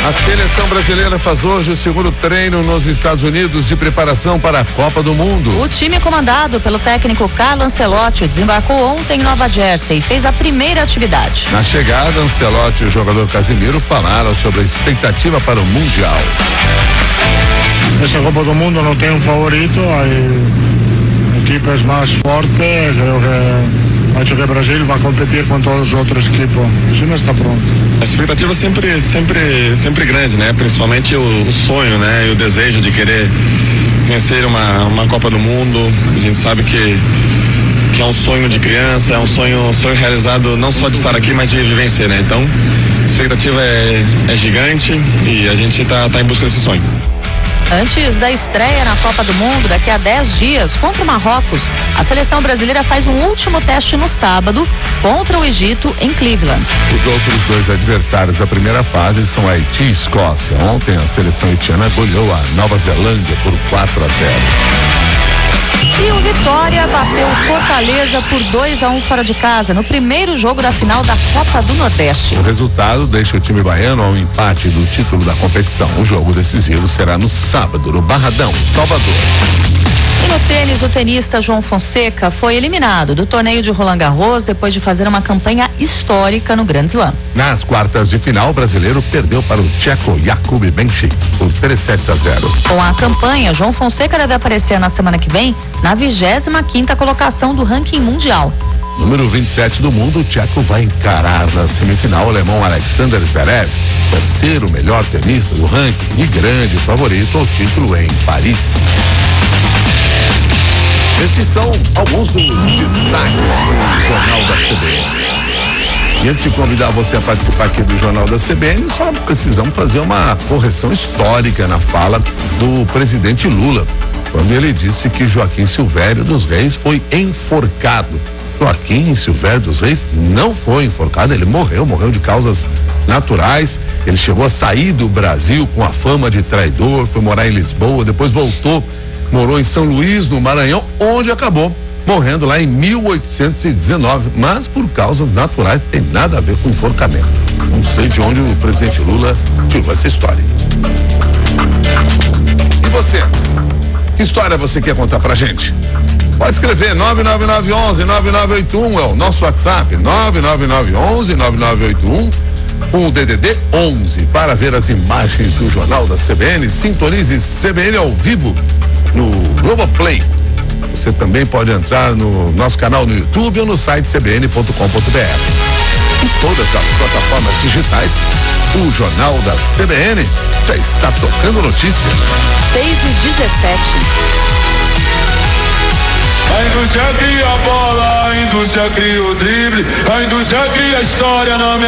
A seleção brasileira faz hoje o segundo treino nos Estados Unidos de preparação para a Copa do Mundo. O time comandado pelo técnico Carlo Ancelotti desembarcou ontem em Nova Jersey e fez a primeira atividade. Na chegada, Ancelotti e o jogador Casemiro falaram sobre a expectativa para o Mundial. Essa Copa do Mundo não tem um favorito, a equipe é mais forte, creio que acho que o Brasil vai competir com todas as outras equipes. O time está pronto. A expectativa sempre grande, né? Principalmente o sonho, né? E o desejo de querer vencer uma Copa do Mundo. A gente sabe que é um sonho de criança, é um sonho realizado não só de estar aqui, mas de vencer, né? Então, a expectativa é gigante e a gente tá em busca desse sonho. Antes da estreia na Copa do Mundo, daqui a 10 dias, contra o Marrocos, a seleção brasileira faz um último teste no sábado contra o Egito em Cleveland. Os outros dois adversários da primeira fase são Haiti e Escócia. Ontem a seleção haitiana goleou a Nova Zelândia por 4-0. E o Vitória bateu o Fortaleza por 2-1 fora de casa no primeiro jogo da final da Copa do Nordeste. O resultado deixa o time baiano ao empate do título da competição. O jogo decisivo será no sábado, no Barradão, Salvador. E no tênis, o tenista João Fonseca foi eliminado do torneio de Roland Garros depois de fazer uma campanha histórica no Grand Slam. Nas quartas de final, o brasileiro perdeu para o tcheco Jakub Benchik por 3-0. Com a campanha, João Fonseca deve aparecer na semana que vem na 25ª colocação do ranking mundial. Número 27 do mundo, o tcheco vai encarar na semifinal o alemão Alexander Zverev, terceiro melhor tenista do ranking e grande favorito ao título em Paris. Estes são alguns dos destaques do Jornal da CBN. E antes de convidar você a participar aqui do Jornal da CBN, só precisamos fazer uma correção histórica na fala do presidente Lula, quando ele disse que Joaquim Silvério dos Reis foi enforcado. Joaquim Silvério dos Reis não foi enforcado, ele morreu de causas naturais. Ele chegou a sair do Brasil com a fama de traidor, foi morar em Lisboa, depois voltou, morou em São Luís, no Maranhão, onde acabou morrendo lá em 1819, mas por causas naturais, tem nada a ver com enforcamento. Não sei de onde o presidente Lula tirou essa história. E você? Que história você quer contar pra gente? Pode escrever 99911-9981 é o nosso WhatsApp, 99911-9981, com o DDD 11. Para ver as imagens do Jornal da CBN, sintonize CBN ao vivo no Globoplay. Você também pode entrar no nosso canal no YouTube ou no site cbn.com.br. Em todas as plataformas digitais, o Jornal da CBN já está tocando notícia. 6h17. A indústria cria a bola, a indústria cria o drible, a indústria cria a história na